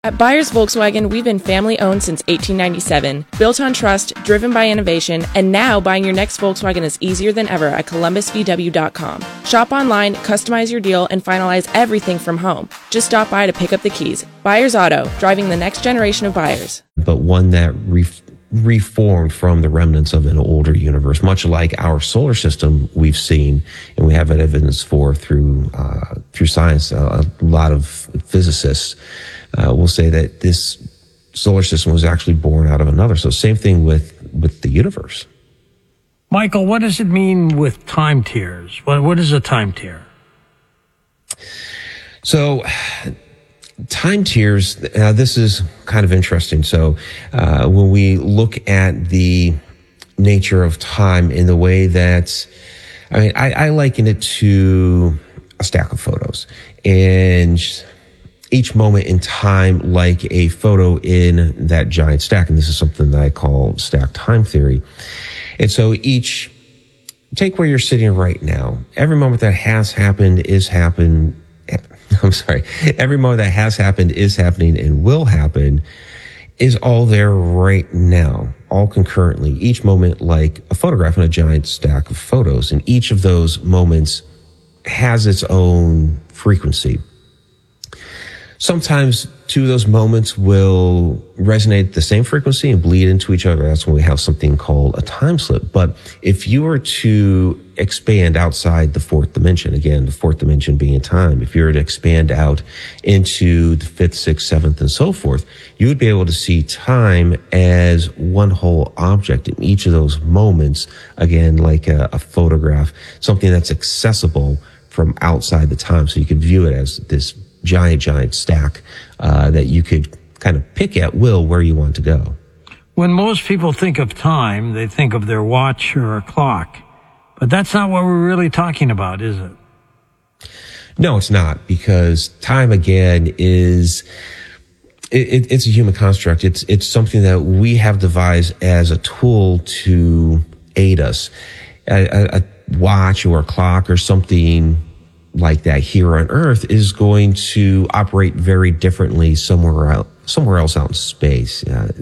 At Byers Volkswagen, we've been family-owned since 1897, built on trust, driven by innovation, and now buying your next Volkswagen is easier than ever at columbusvw.com. Shop online, customize your deal, and finalize everything from home. Just stop by to pick up the keys. Byers Auto, driving the next generation of buyers. But one that reformed from the remnants of an older universe, much like our solar system we've seen, and we have evidence for through science. A lot of physicists will say that this solar system was actually born out of another. So same thing with the universe. Michael, what does it mean with time tiers? What is a time tier? So time tiers, this is kind of interesting. So when we look at the nature of time in the way that, I liken it to a stack of photos, and each moment in time like a photo in that giant stack. And this is something that I call stack time theory. And so take where you're sitting right now. Every moment that has happened every moment that has happened, is happening, and will happen is all there right now, all concurrently. Each moment like a photograph in a giant stack of photos. And each of those moments has its own frequency. Sometimes two of those moments will resonate at the same frequency and bleed into each other. That's when we have something called a time slip. But if you were to expand outside the fourth dimension, again, the fourth dimension being time, if you were to expand out into the fifth, sixth, seventh, and so forth, you would be able to see time as one whole object in each of those moments, again, like a photograph, something that's accessible from outside the time. So you could view it as this giant stack that you could kind of pick at will where you want to go. When most people think of time, they think of their watch or a clock. But that's not what we're really talking about, is it? No, it's not, because time, again, it's a human construct. It's something that we have devised as a tool to aid us. A watch or a clock or something like that here on Earth is going to operate very differently somewhere else out in space.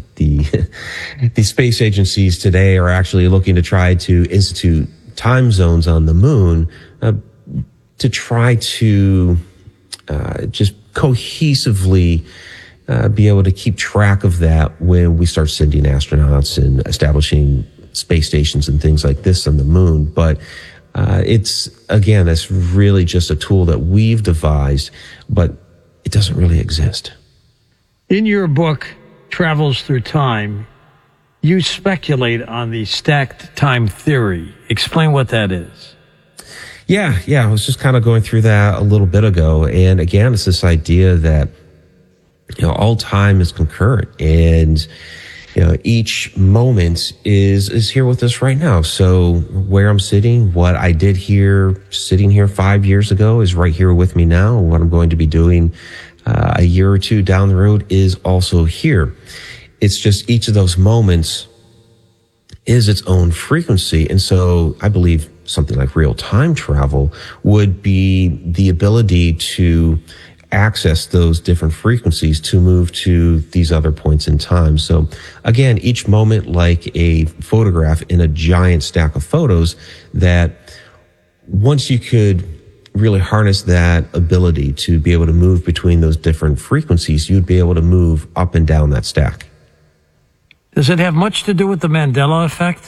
The space agencies today are actually looking to try to institute time zones on the moon to try to just cohesively be able to keep track of that when we start sending astronauts and establishing space stations and things like this on the moon. But that's really just a tool that we've devised, but it doesn't really exist. In your book, Travels Through Time, you speculate on the stacked time theory. Explain what that is. Yeah. I was just kind of going through that a little bit ago. And again, it's this idea that, all time is concurrent, and each moment is here with us right now. So where I'm sitting, what I did here, sitting here 5 years ago, is right here with me now. What I'm going to be doing a year or two down the road is also here. It's just each of those moments is its own frequency. And so I believe something like real time travel would be the ability to access those different frequencies to move to these other points in time. So again, each moment like a photograph in a giant stack of photos, that once you could really harness that ability to be able to move between those different frequencies, you'd be able to move up and down that stack. Does it have much to do with the Mandela effect?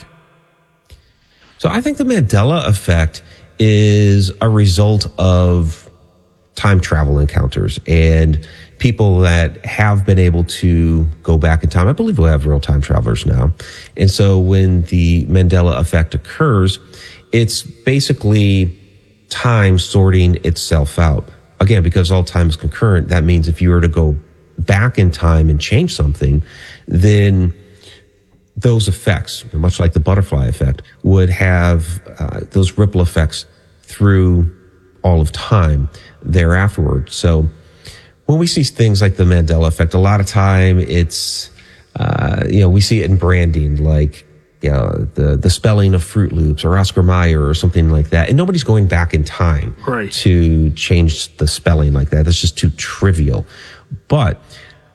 So I think the Mandela effect is a result of time travel encounters and people that have been able to go back in time. I believe we'll have real time travelers now. And so when the Mandela effect occurs, it's basically time sorting itself out. Again, because all time is concurrent, that means if you were to go back in time and change something, then those effects, much like the butterfly effect, would have those ripple effects through all of time thereafterward. So when we see things like the Mandela effect, a lot of time it's, we see it in branding, like, the spelling of Fruit Loops or Oscar Mayer or something like that. And nobody's going back in time to change the spelling like that. That's just too trivial. But